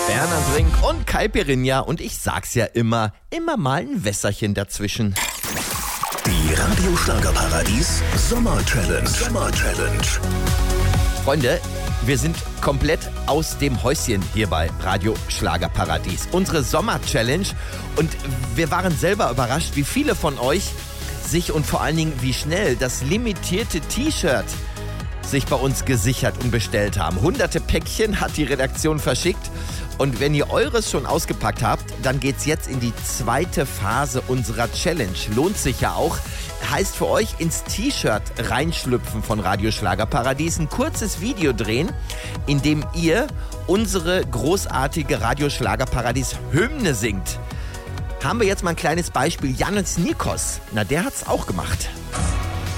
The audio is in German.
Bernhard Brink und Kai Pirinha und ich sag's ja immer mal ein Wässerchen dazwischen. Die Radio Schlagerparadies Sommer Challenge. Freunde, wir sind komplett aus dem Häuschen hier bei Radio Schlagerparadies. Unsere Sommer Challenge und wir waren selber überrascht, wie viele von euch sich und vor allen Dingen wie schnell das limitierte T-Shirt sich bei uns gesichert und bestellt haben. Hunderte Päckchen hat die Redaktion verschickt. Und wenn ihr eures schon ausgepackt habt, dann geht's jetzt in die zweite Phase unserer Challenge. Lohnt sich ja auch. Heißt für euch ins T-Shirt reinschlüpfen von Radio Schlagerparadies, ein kurzes Video drehen, in dem ihr unsere großartige Radio Schlagerparadies Hymne singt. Haben wir jetzt mal ein kleines Beispiel. Janis Nikos, der hat's auch gemacht.